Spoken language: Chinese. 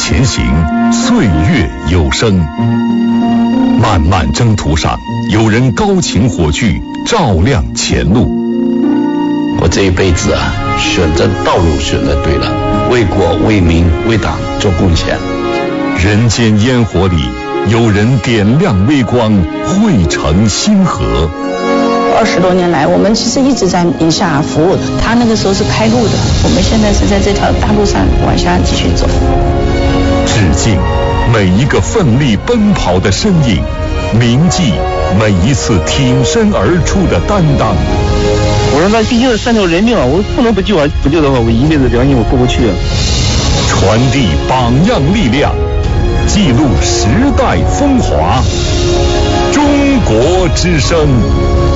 前行，岁月有声。漫漫征途上，有人高擎火炬，照亮前路。 我这一辈子啊，选择道路选择对了，为国为民为党做贡献。 人间烟火里，有人点亮微光，汇成星河。 20多年来，我们其实一直在宁夏服务的。他那个时候是开路的，我们现在是在这条大路上往下继续走。 致敬每一个奋力奔跑的身影，铭记每一次挺身而出的担当。 我说那毕竟是3条人命啊，我不能不救啊！不救的话，我一辈子良心我过不去啊。 传递榜样力量，记录时代风华。中国之声。